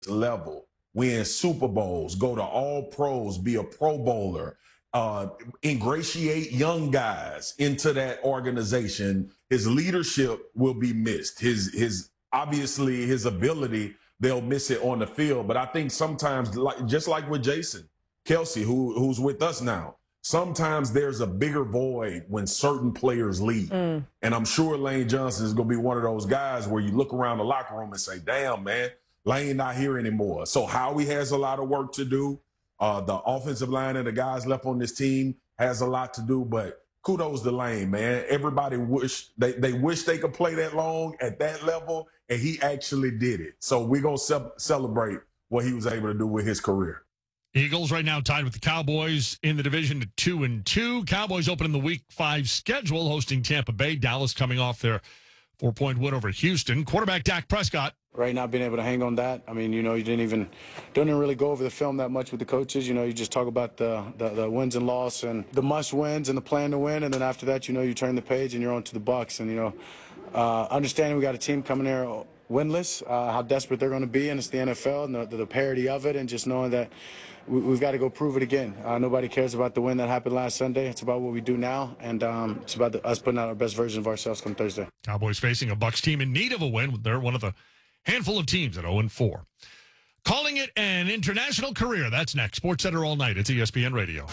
level, win Super Bowls, go to all pros, be a Pro Bowler, ingratiate young guys into that organization, his leadership will be missed. His obviously his ability, they'll miss it on the field. But I think sometimes, just like with Jason Kelce, who's with us now, sometimes there's a bigger void when certain players leave. And I'm sure Lane Johnson is going to be one of those guys where you look around the locker room and say, damn, man, Lane not here anymore. So Howie has a lot of work to do. The offensive line and the guys left on this team has a lot to do, but kudos to Lane, man. Everybody wish they could play that long at that level, and he actually did it. So we're going to celebrate what he was able to do with his career. Eagles right now tied with the Cowboys in the division at 2-2. Cowboys opening the Week 5 schedule, hosting Tampa Bay. Dallas coming off their 4-point win over Houston. Quarterback Dak Prescott. Right now, being able to hang on that. I mean, you don't even really go over the film that much with the coaches. You just talk about the wins and loss and the must wins and the plan to win. And then after that, you turn the page and you're on to the Bucs. And, understanding we got a team coming here winless, how desperate they're going to be, and it's the NFL and the parity of it, and just knowing that we've got to go prove it again. Nobody cares about the win that happened last Sunday. It's about what we do now, and it's about us putting out our best version of ourselves come Thursday. Cowboys facing a Bucs team in need of a win. They're one of the handful of teams at 0-4. Calling it an international career. That's next. Sports Center all night. It's ESPN Radio.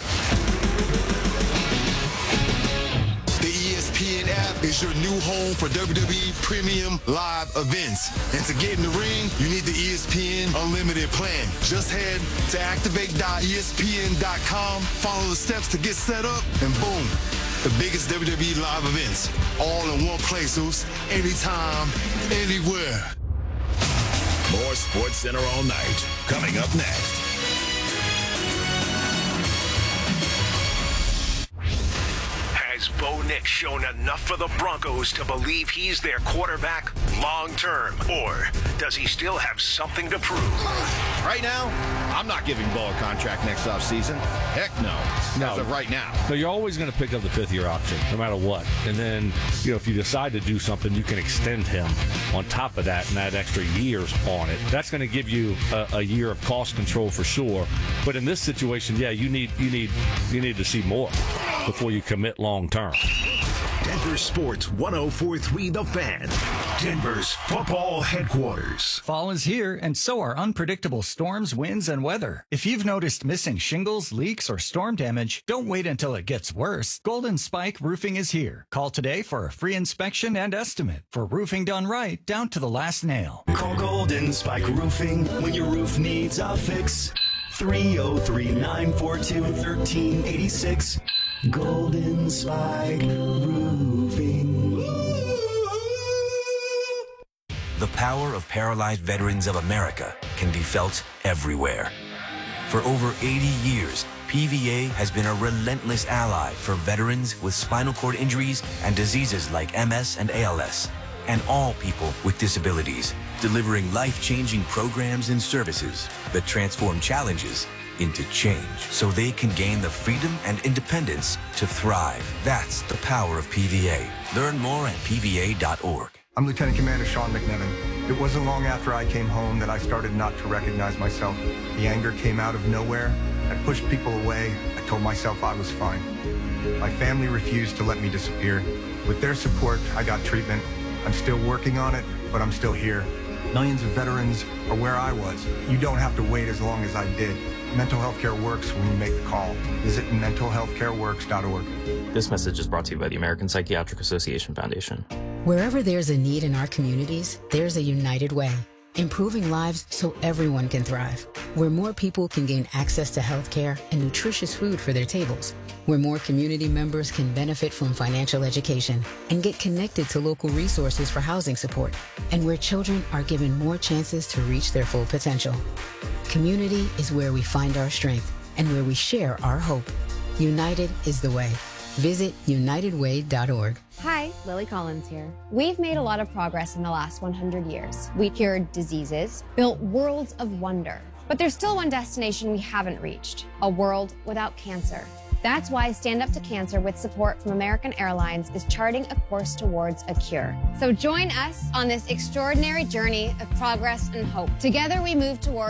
The ESPN app is your new home for WWE Premium Live events. And to get in the ring, you need the ESPN Unlimited plan. Just head to activate.espn.com, follow the steps to get set up, and boom, the biggest WWE live events, all in one place, Zeus. Anytime, anywhere. More Sports Center all night. Coming up next. Has Bo Nix shown enough for the Broncos to believe he's their quarterback long term? Or does he still have something to prove? Right now, I'm not giving Bo a contract next offseason. Heck no. As of right now. So you're always going to pick up the fifth-year option, no matter what. And then, if you decide to do something, you can extend him on top of that and add extra years on it. That's going to give you a year of cost control for sure. But in this situation, yeah, you need to see more before you commit long term. Denver Sports 104.3 The Fan, Denver's football headquarters. Fall is here, and so are unpredictable storms, winds, and weather. If you've noticed missing shingles, leaks, or storm damage, don't wait until it gets worse. Golden Spike Roofing is here. Call today for a free inspection and estimate. For roofing done right, down to the last nail. Call Golden Spike Roofing when your roof needs a fix. 303-942-1386. Golden Spike Roofing. The power of paralyzed veterans of America can be felt everywhere. For over 80 years, PVA has been a relentless ally for veterans with spinal cord injuries and diseases like MS and ALS, and all people with disabilities, delivering life-changing programs and services that transform challenges into change so they can gain the freedom and independence to thrive. That's the power of PVA. Learn more at PVA.org. I'm Lieutenant Commander Sean McNevin. It wasn't long after I came home that I started not to recognize myself. The anger came out of nowhere. I pushed people away. I told myself I was fine. My family refused to let me disappear. With their support, I got treatment. I'm still working on it, but I'm still here. Millions of veterans are where I was. You don't have to wait as long as I did. Mental health care works when you make the call. Visit mentalhealthcareworks.org. This message is brought to you by the American Psychiatric Association Foundation. Wherever there's a need in our communities, there's a United Way. Improving lives so everyone can thrive. Where more people can gain access to health care and nutritious food for their tables. Where more community members can benefit from financial education and get connected to local resources for housing support. And where children are given more chances to reach their full potential. Community is where we find our strength and where we share our hope. United is the way. Visit unitedway.org. Hi, Lily Collins here. We've made a lot of progress in the last 100 years. We cured diseases, built worlds of wonder. But there's still one destination we haven't reached, a world without cancer. That's why Stand Up to Cancer, with support from American Airlines, is charting a course towards a cure. So join us on this extraordinary journey of progress and hope. Together we move towards